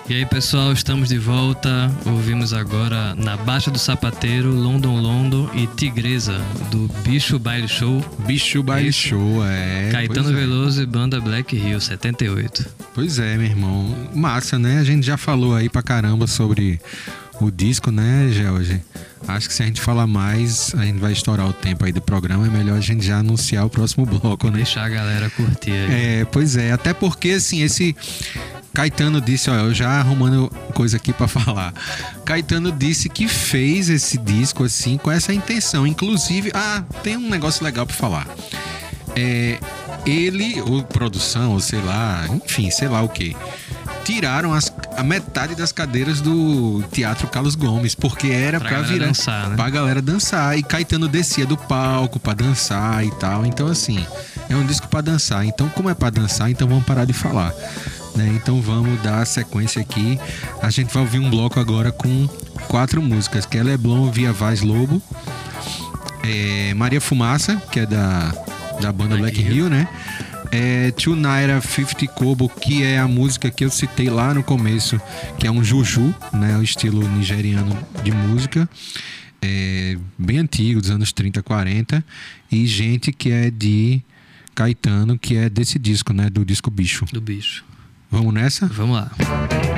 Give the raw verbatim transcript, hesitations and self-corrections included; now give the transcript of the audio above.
E aí, pessoal, estamos de volta. Ouvimos agora Na Baixa do Sapateiro, London London e Tigresa, do Bicho Baile Show. Bicho Baile Esse, Show, é. Caetano é. Veloso e banda Black Hill, setenta e oito. Pois é, meu irmão. Massa, né? A gente já falou aí pra caramba sobre o disco, né, George? Acho que se a gente falar mais, a gente vai estourar o tempo aí do programa. É melhor a gente já anunciar o próximo bloco, né? Deixar a galera curtir aí. É, pois é. Até porque, assim, esse... Caetano disse, ó, eu já arrumando coisa aqui pra falar. Caetano disse que fez esse disco assim com essa intenção. Inclusive, ah, tem um negócio legal pra falar. É, ele, ou produção, ou sei lá, enfim, sei lá o que, tiraram as, a metade das cadeiras do Teatro Carlos Gomes, porque era pra, pra virar dançar, né? Pra galera dançar. E Caetano descia do palco pra dançar e tal. Então, assim, é um disco pra dançar. Então, como é pra dançar, então vamos parar de falar. Né? Então vamos dar a sequência aqui. A gente vai ouvir um bloco agora com quatro músicas, que é Leblon Via Vaz Lobo, é Maria Fumaça, que é da, da banda Black, Black Hill, Hill, né? É Two Naira cinquenta Kobo, que é a música que eu citei lá no começo, que é um juju, né? O estilo nigeriano de música, é bem antigo, dos anos trinta, quarenta. E Gente, que é de Caetano, que é desse disco, né? Do disco Bicho. Do Bicho. Vamos nessa? Vamos lá.